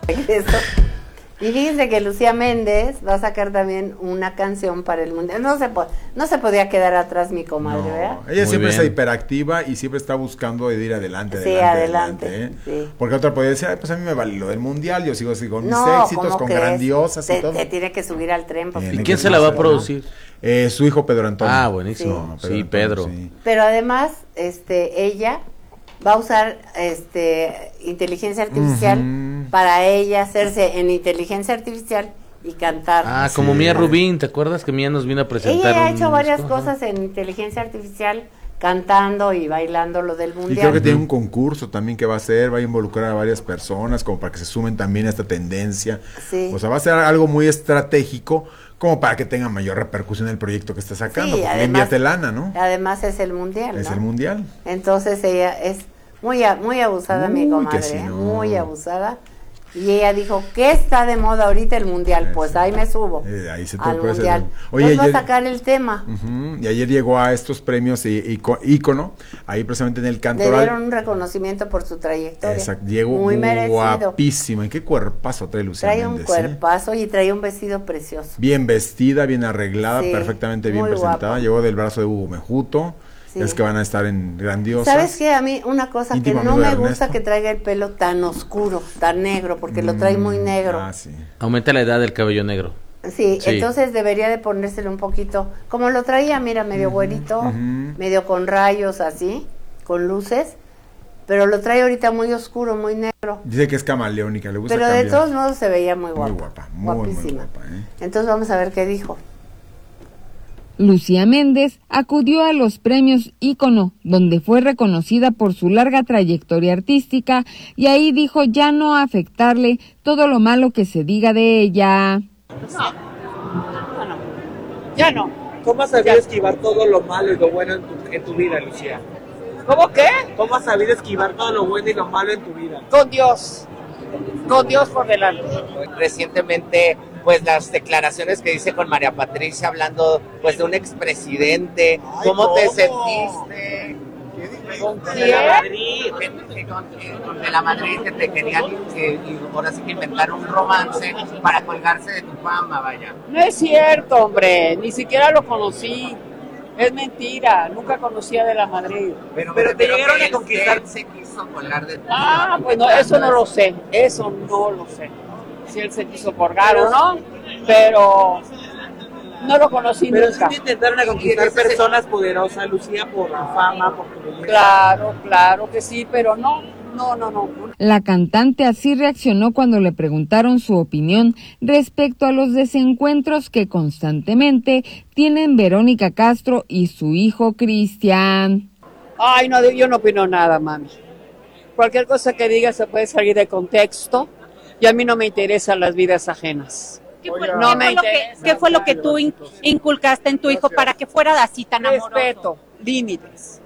Eso. Y fíjense que Lucía Méndez va a sacar también una canción para el mundial. No se podía quedar atrás mi comadre, ¿verdad? Ella Muy siempre bien. está hiperactiva y siempre está buscando de ir adelante, Sí, adelante, ¿eh? sí. Porque otra podría decir, pues a mí me vale lo del mundial, yo sigo así con mis No, éxitos, ¿cómo con crees? grandiosas y todo. Te tiene que subir al tren. Bien. ¿Y Tiene quién que se la va a hacerlo, producir? Su hijo Pedro Antonio. Ah, buenísimo. No, Sí, Antonio, Pedro. sí. Pero además, ella va a usar inteligencia artificial para ella hacerse en inteligencia artificial y cantar. Ah, como Sí. Mía Rubín, ¿te acuerdas que Mía nos vino a presentar? Ella ha un hecho varias disco? cosas en inteligencia artificial, cantando y bailando lo del Y mundial. creo que tiene un concurso también que va a hacer, va a involucrar a varias personas como para que se sumen también a esta tendencia. Sí. O sea, va a ser algo muy estratégico como para que tenga mayor repercusión el proyecto que está sacando. Sí, porque además, invierte lana, ¿no? Además es el mundial, Es ¿no? el mundial. Entonces ella es muy abusada, mi Uy, comadre, que sí, no. muy abusada. Y ella dijo, ¿qué está de moda ahorita el mundial? Pues ahí me subo Ahí se te al puede mundial. hacer. Oye, Pues va a ayer- sacar el tema. Y ayer llegó a estos premios ícono, ahí precisamente en el Le Cantoral. dieron un reconocimiento por su trayectoria. Exacto, llegó muy merecido. guapísima. ¿Y qué cuerpazo trae Lucía Trae un Méndez, cuerpazo y trae un vestido precioso. Bien vestida, bien arreglada, Sí, perfectamente bien muy presentada. guapa. Llegó del brazo de Hugo Mejuto. Sí. Es que van a estar en grandiosas. ¿Sabes qué? A mí una cosa que Íntimo no amigo de me gusta Ernesto. que traiga el pelo tan oscuro, tan negro, porque lo trae muy negro. Ah, sí. Aumenta la edad del cabello negro. Sí, Sí. entonces debería de ponérselo un poquito, como lo traía, mira, medio güerito, medio con rayos así, con luces, pero lo trae ahorita muy oscuro, muy negro. Dice que es camaleónica, le gusta Pero de cambiar. todos modos se veía muy guapa. Muy guapa, muy guapísima. guapa, ¿eh? Entonces vamos a ver qué dijo. Lucía Méndez acudió a los premios Ícono, donde fue reconocida por su larga trayectoria artística, y ahí dijo ya no afectarle todo lo malo que se diga de ella. Ya no. ¿Cómo has sabido esquivar todo lo malo y lo bueno en tu vida, Lucía? ¿Cómo qué? ¿Cómo has sabido esquivar todo lo bueno y lo malo en tu vida? Con Dios. Con Dios por delante. Recientemente, pues las declaraciones que dice con María Patricia hablando pues de un expresidente, ¿cómo te sentiste? ¿Con De quién? la Madrid, con de la Madrid que te querían y ahora sí que inventaron un romance para colgarse de tu fama, vaya. No es cierto, hombre. Ni siquiera lo conocí. Es mentira. Nunca conocí a De la Madrid. Pero te llegaron a él conquistar. se quiso colgar de tu Ah, pues no, eso no lo sé. Eso no lo sé. Si él se quiso colgar o no. Pero no lo conocí Pero sí nunca. te intentaron a conquistar personas poderosas, Lucía, por tu fama, por tu belleza. Claro, claro que sí, pero no. La cantante así reaccionó cuando le preguntaron su opinión respecto a los desencuentros que constantemente tienen Verónica Castro y su hijo Cristian. Ay, no, yo no opino nada, mami. Cualquier cosa que diga se puede salir de contexto y a mí no me interesan las vidas ajenas. ¿Qué fue lo que tú inculcaste en tu hijo para que fuera así tan amoroso? Respeto, límites.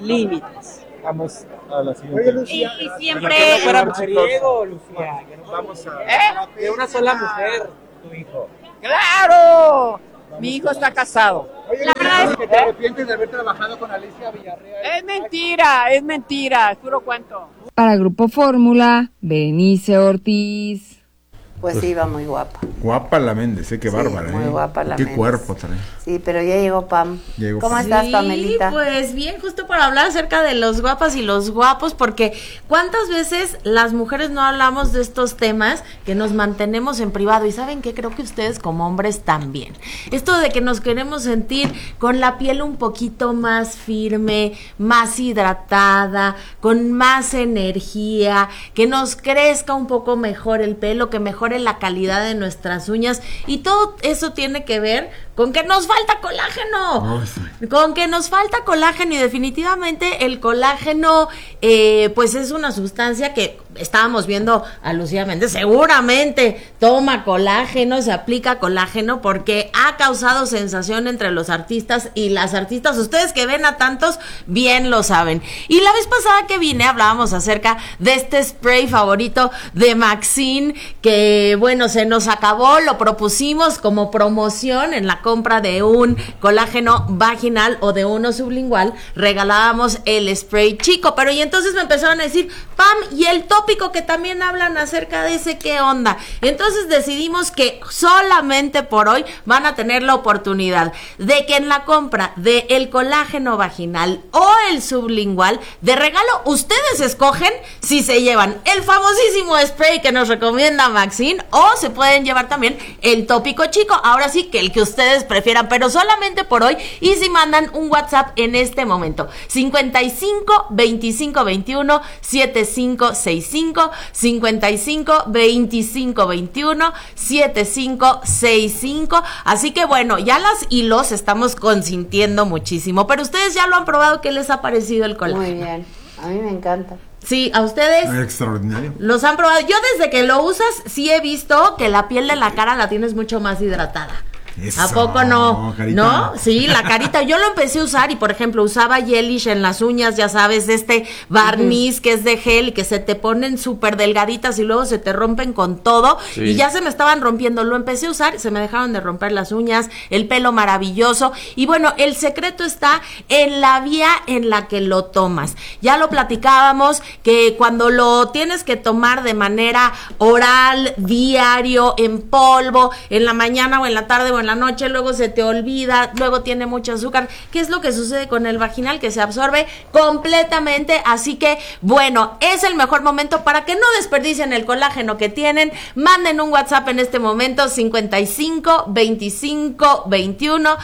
Vamos a la siguiente. Y siempre... Que no fuera mujeriego, Lucía. Que nos vamos a... De una sola mujer, tu hijo. ¡Claro! Mi hijo está casado. Oye, Lucía, que te arrepientes de haber trabajado con Alicia Villarreal. Es mentira, es puro cuento. Para Grupo Fórmula, Berenice Ortiz. Pues sí, iba muy guapa. Guapa la Méndez, qué Sí, bárbara, muy guapa la Qué Méndez. cuerpo trae. Sí, pero ya llegó Pam. Llegó ¿Cómo Pam. estás, Sí, Pamelita? pues bien, justo para hablar acerca de los guapas y los guapos, porque ¿cuántas veces las mujeres no hablamos de estos temas que nos mantenemos en privado? Y ¿saben qué? Creo que ustedes como hombres también. Esto de que nos queremos sentir con la piel un poquito más firme, más hidratada, con más energía, que nos crezca un poco mejor el pelo, que mejore la calidad de nuestras uñas, y todo eso tiene que ver con que nos falta colágeno, con que nos falta colágeno, y definitivamente el colágeno pues es una sustancia que estábamos viendo a Lucía Méndez, seguramente toma colágeno, se aplica colágeno porque ha causado sensación entre los artistas y las artistas. Ustedes que ven a tantos bien lo saben. Y la vez pasada que vine hablábamos acerca de este spray favorito de Maxine, que bueno, se nos acabó, lo propusimos como promoción en la compra de un colágeno vaginal o de uno sublingual, regalábamos el spray chico, pero y entonces me empezaron a decir, Pam, ¿y el top tópico que también hablan acerca de ese qué onda. Entonces decidimos que solamente por hoy van a tener la oportunidad de que en la compra de el colágeno vaginal o el sublingual, de regalo, ustedes escogen si se llevan el famosísimo spray que nos recomienda Maxine o se pueden llevar también el tópico chico. Ahora sí que el que ustedes prefieran, pero solamente por hoy. Y si mandan un WhatsApp en este momento, 55 25 21 7565, 55 25 21 7565. Así que bueno, ya las y los estamos consintiendo muchísimo, pero ustedes ya lo han probado. ¿Qué les ha parecido el colágeno? Muy bien, a mí me encanta. Sí, a ustedes extraordinario. Los han probado. Yo desde que lo usas sí he visto que la piel de la cara la tienes mucho más hidratada. Eso, ¿A poco no? carita. ¿No? Sí, la carita. Yo lo empecé a usar y, por ejemplo, usaba Gelish en las uñas, ya sabes, este barniz que es de gel y que se te ponen súper delgaditas y luego se te rompen con todo. Sí. Y ya se me estaban rompiendo. Lo empecé a usar, se me dejaron de romper las uñas, el pelo maravilloso. Y bueno, el secreto está en la vía en la que lo tomas. Ya lo platicábamos, que cuando lo tienes que tomar de manera oral, diario, en polvo, en la mañana o en la tarde o en la noche, luego se te olvida, luego tiene mucho azúcar. ¿Qué es lo que sucede con el vaginal? Que se absorbe completamente, así que bueno, es el mejor momento para que no desperdicien el colágeno que tienen. Manden un WhatsApp en este momento, 55 25 21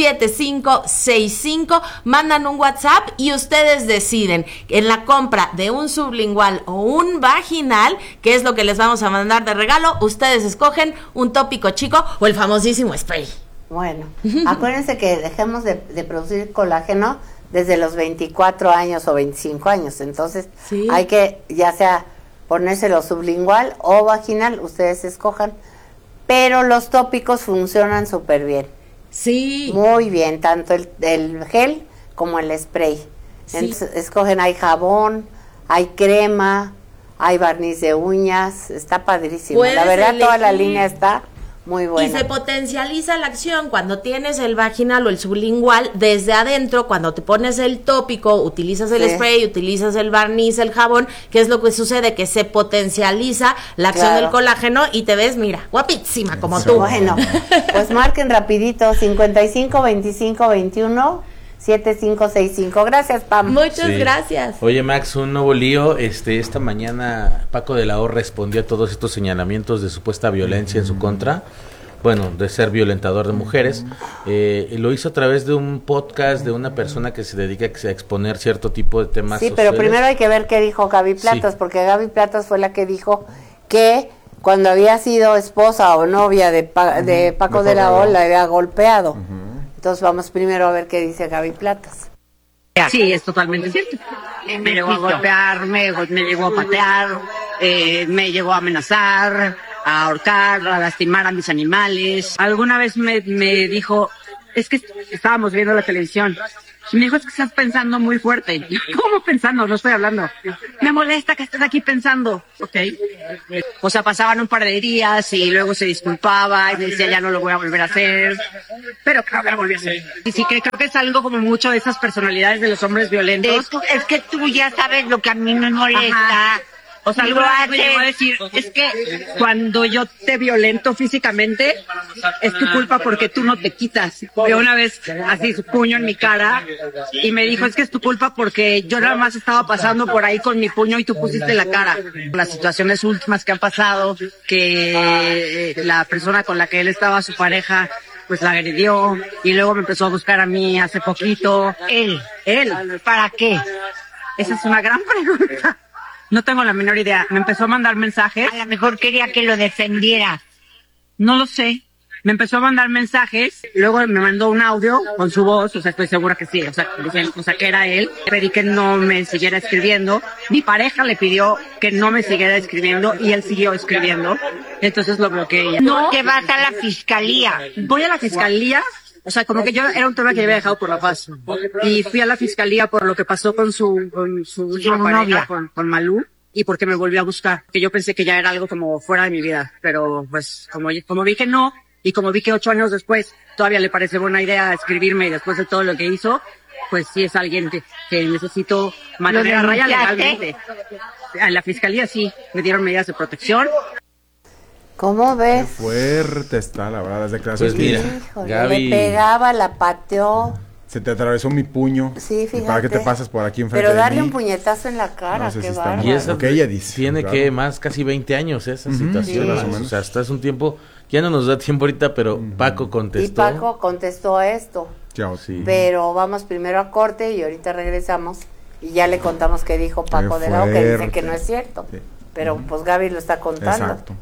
7565, mandan un WhatsApp y ustedes deciden en la compra de un sublingual o un vaginal, qué es lo que les vamos a mandar de regalo. Ustedes escogen un tópico chico o el famosísimo spray. Bueno, acuérdense que dejemos de producir colágeno desde los 24 años o 25 años, entonces ¿sí? Hay que ya sea ponérselo sublingual o vaginal, ustedes escojan, pero los tópicos funcionan súper bien. Sí. Muy bien, tanto el gel como el spray. Sí. Entonces, escogen, hay jabón, hay crema, hay barniz de uñas, está padrísimo. La verdad, elegir. Toda la línea está muy buena. Y se potencializa la acción cuando tienes el vaginal o el sublingual desde adentro. Cuando te pones el tópico, utilizas el spray, utilizas el barniz, el jabón. ¿Qué es lo que sucede? Que se potencializa la acción del colágeno y te ves, mira, guapísima como tú. Bueno, pues marquen rapidito, 55 25 21 7565. Gracias, Pam. Muchas gracias. Oye, Max, un nuevo lío. Esta mañana Paco de la O respondió a todos estos señalamientos de supuesta violencia en su contra. Bueno, de ser violentador de mujeres. Lo hizo a través de un podcast de una persona que se dedica a exponer cierto tipo de temas sociales. Pero primero hay que ver qué dijo Gaby Platas, porque Gaby Platas fue la que dijo que cuando había sido esposa o novia de Paco de la O, la había golpeado. Entonces vamos primero a ver qué dice Gaby Platas. Sí, es totalmente cierto. Me llegó a golpear, me llegó a patear, me llegó a amenazar, a ahorcar, a lastimar a mis animales. Alguna vez me dijo, es que estábamos viendo la televisión, y me dijo, es que estás pensando muy fuerte. ¿Cómo pensando? No estoy hablando. Me molesta que estés aquí pensando. Ok. O sea, pasaban un par de días y luego se disculpaba y me decía, ya no lo voy a volver a hacer. Pero creo que lo volví a hacer. Y sí, creo que es algo como mucho de esas personalidades de los hombres violentos. Es que tú ya sabes lo que a mí me molesta. Ajá. O sea, alguna vez me llegó a decir, es que cuando yo te violento físicamente, es tu culpa porque tú no te quitas. Yo una vez, así, su puño en mi cara, y me dijo, es que es tu culpa porque yo nada más estaba pasando por ahí con mi puño y tú pusiste la cara. Las situaciones últimas que han pasado, que la persona con la que él estaba, su pareja, pues la agredió, y luego me empezó a buscar a mí hace poquito. Él. ¿Para qué? Esa es una gran pregunta. No tengo la menor idea. Me empezó a mandar mensajes. A lo mejor quería que lo defendiera. No lo sé. Me empezó a mandar mensajes. Luego me mandó un audio con su voz. O sea, estoy segura que sí. O sea, que era él. Pedí que no me siguiera escribiendo. Mi pareja le pidió que no me siguiera escribiendo y él siguió escribiendo. Entonces lo bloqueé. No, que vas a la fiscalía. Voy a la fiscalía. O sea, como que yo era un tema que había dejado por la paz. Y fui a la fiscalía por lo que pasó con su pareja, con Malú, y porque me volvió a buscar. Que yo pensé que ya era algo como fuera de mi vida. Pero pues, como vi que no, y como vi que 8 años después todavía le parece buena idea escribirme y después de todo lo que hizo, pues sí es alguien que necesito mantener a raya legalmente. A la fiscalía sí, me dieron medidas de protección. ¿Cómo ves? Qué fuerte está, la verdad, las declaraciones. Pues mira, Híjole, Gaby, le pegaba, la pateó. Se te atravesó mi puño. Sí, fíjate. ¿Para qué te pasas por aquí enfrente Pero de darle mí? un puñetazo en la cara, No sé qué si está bárbaro. mal. y esa Lo que ella dice, tiene claro. que más casi 20 años esa situación, Sí. más o menos. O sea, hasta es un tiempo, ya no nos da tiempo ahorita, pero Paco Y contestó. Paco contestó esto. Chao. Sí. Pero vamos primero a corte y ahorita regresamos y ya le contamos qué dijo Paco Qué de la O, que dice fuerte. que no es cierto. Sí. Pero pues Gaby lo está contando. Exacto.